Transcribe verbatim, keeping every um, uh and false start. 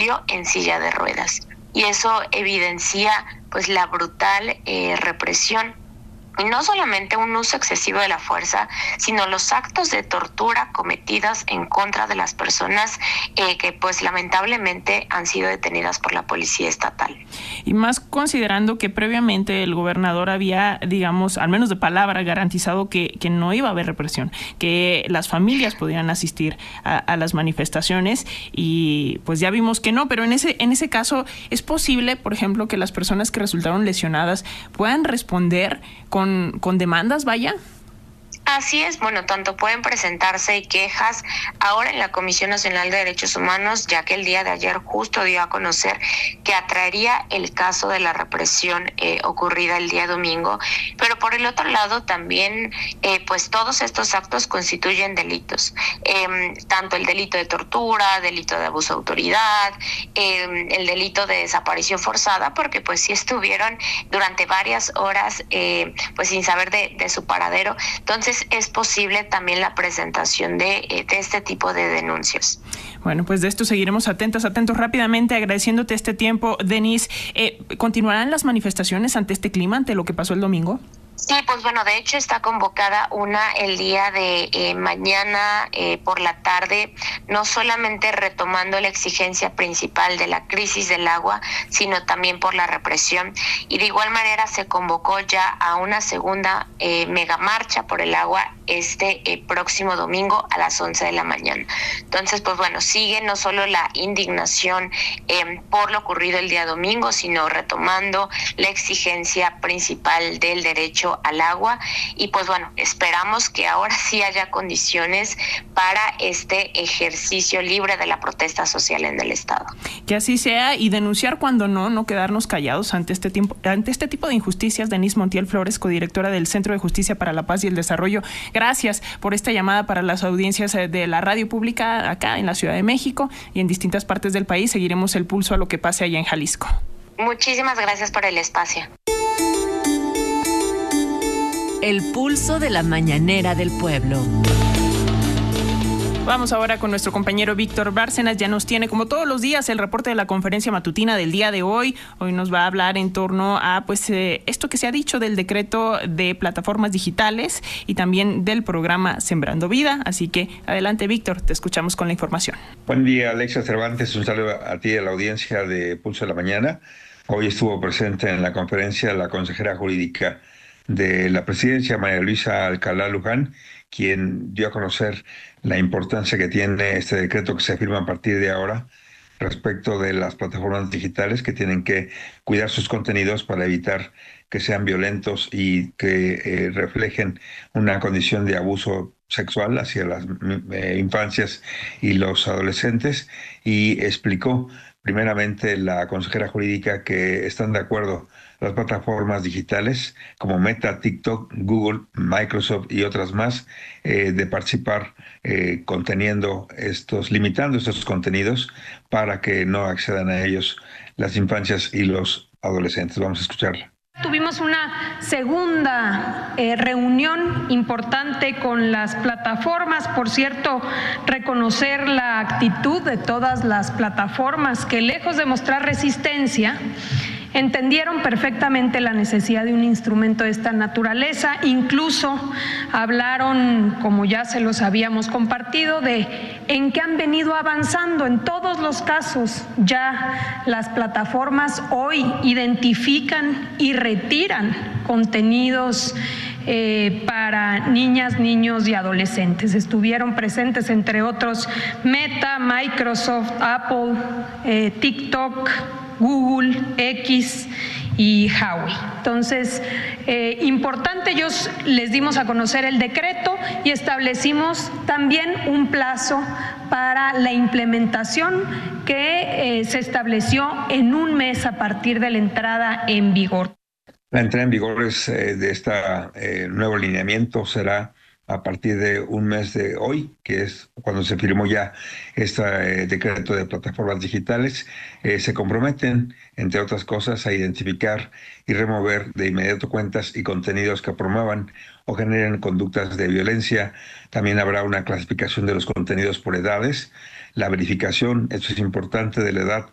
murió en silla de ruedas. Y eso evidencia pues la brutal eh, represión. Y no solamente un uso excesivo de la fuerza, sino los actos de tortura cometidos en contra de las personas eh, que pues lamentablemente han sido detenidas por la policía estatal. Y más considerando que previamente el gobernador había, digamos, al menos de palabra, garantizado que, que no iba a haber represión, que las familias podían asistir a, a las manifestaciones, y pues ya vimos que no, pero en ese, en ese caso es posible, por ejemplo, que las personas que resultaron lesionadas puedan responder con Con, con demandas, vaya. Así es, bueno, tanto pueden presentarse quejas ahora en la Comisión Nacional de Derechos Humanos, ya que el día de ayer justo dio a conocer que atraería el caso de la represión eh, ocurrida el día domingo, pero por el otro lado también, eh, pues todos estos actos constituyen delitos, eh, tanto el delito de tortura, delito de abuso de autoridad, eh, el delito de desaparición forzada, porque pues sí estuvieron durante varias horas eh, pues sin saber de, de su paradero. Entonces es posible también la presentación de, de este tipo de denuncias. Bueno, pues de esto seguiremos atentas, atentos rápidamente, agradeciéndote este tiempo, Denise. Eh, ¿Continuarán las manifestaciones ante este clima, ante lo que pasó el domingo? Sí, pues bueno, de hecho está convocada una el día de eh, mañana eh, por la tarde, no solamente retomando la exigencia principal de la crisis del agua, sino también por la represión. Y de igual manera se convocó ya a una segunda eh, megamarcha por el agua este eh, próximo domingo a las once de la mañana. Entonces, pues bueno, sigue no solo la indignación eh, por lo ocurrido el día domingo, sino retomando la exigencia principal del derecho al agua. Y pues bueno, esperamos que ahora sí haya condiciones para este ejercicio libre de la protesta social en el estado. Que así sea, y denunciar cuando no, no quedarnos callados ante este tiempo, ante este tipo de injusticias. Denise Montiel Flores, codirectora del Centro de Justicia para la Paz y el Desarrollo, gracias por esta llamada para las audiencias de la radio pública acá en la Ciudad de México y en distintas partes del país. Seguiremos el pulso a lo que pase allá en Jalisco. Muchísimas gracias por el espacio. El pulso de la mañanera del pueblo. Vamos ahora con nuestro compañero Víctor Bárcenas. Ya nos tiene, como todos los días, el reporte de la conferencia matutina del día de hoy. Hoy nos va a hablar en torno a pues eh, esto que se ha dicho del decreto de plataformas digitales y también del programa Sembrando Vida. Así que adelante, Víctor, te escuchamos con la información. Buen día, Alexa Cervantes. Un saludo a ti y a la audiencia de Pulso de la Mañana. Hoy estuvo presente en la conferencia la consejera jurídica de la presidencia, María Luisa Alcalá Luján, quien dio a conocer la importancia que tiene este decreto que se firma a partir de ahora respecto de las plataformas digitales, que tienen que cuidar sus contenidos para evitar que sean violentos y que eh, reflejen una condición de abuso sexual hacia las eh, infancias y los adolescentes. Y explicó primeramente la consejera jurídica que están de acuerdo las plataformas digitales como Meta, TikTok, Google, Microsoft y otras más eh, de participar eh, conteniendo estos, limitando estos contenidos para que no accedan a ellos las infancias y los adolescentes. Vamos a escucharla. Tuvimos una segunda eh, reunión importante con las plataformas. Por cierto, reconocer la actitud de todas las plataformas que, lejos de mostrar resistencia, entendieron perfectamente la necesidad de un instrumento de esta naturaleza. Incluso hablaron, como ya se los habíamos compartido, de en qué han venido avanzando. En todos los casos ya las plataformas hoy identifican y retiran contenidos Eh, para niñas, niños y adolescentes. Estuvieron presentes, entre otros, Meta, Microsoft, Apple, eh, TikTok, Google, X y Huawei. Entonces, eh, importante, ellos les dimos a conocer el decreto y establecimos también un plazo para la implementación que eh, se estableció en un mes a partir de la entrada en vigor. La entrada en vigor es, eh, de este eh, nuevo lineamiento será a partir de un mes de hoy, que es cuando se firmó ya este eh, decreto de plataformas digitales. Eh, se comprometen, entre otras cosas, a identificar y remover de inmediato cuentas y contenidos que promuevan o generen conductas de violencia. También habrá una clasificación de los contenidos por edades, la verificación, esto es importante, de la edad